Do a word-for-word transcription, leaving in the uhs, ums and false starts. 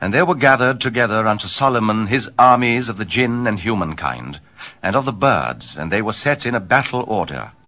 And there were gathered together unto Solomon his armies of the jinn and humankind, and of the birds, and they were set in a battle order.